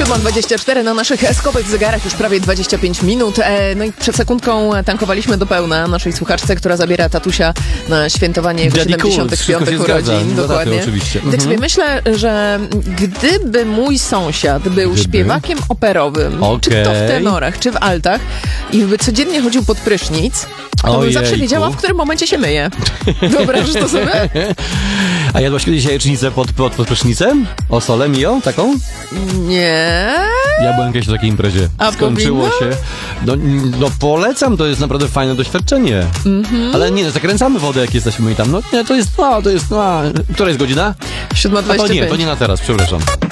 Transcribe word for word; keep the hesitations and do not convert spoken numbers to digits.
siódma dwadzieścia cztery na naszych skowych zegarach już prawie dwadzieścia pięć minut. No i przed sekundką tankowaliśmy do pełna naszej słuchaczce, która zabiera tatusia na świętowanie jego siedemdziesiątych piątych urodzin. Dokładnie. Oczywiście. Tak sobie myślę, że gdyby mój sąsiad był Gdyby? śpiewakiem operowym, Okay. czy to w tenorach, czy w altach i by codziennie chodził pod prysznic, to bym Ojejku. zawsze wiedziała, w którym momencie się myje. Wyobrażasz to sobie? A jadłaś kiedyś jajecznicę pod, pod, pod prysznicem? O sole mio? Taką? Nie. Ja byłem kiedyś na takiej imprezie. A Skończyło powinno? się. No, no polecam, to jest naprawdę fajne doświadczenie. Mm-hmm. Ale nie, no, zakręcamy wodę, jak jesteśmy i tam. No nie, to jest, no, to jest, no, która jest godzina? siódma A to dwadzieścia pięć. nie, to nie na teraz, przepraszam.